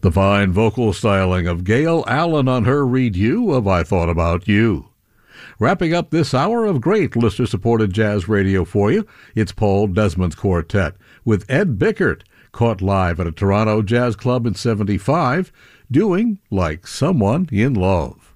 The fine vocal styling of Gail Allen on her read-you of I Thought About You. Wrapping up this hour of great listener-supported jazz radio for you, it's Paul Desmond's Quartet with Ed Bickert, caught live at a Toronto jazz club in '75, doing Like Someone in Love.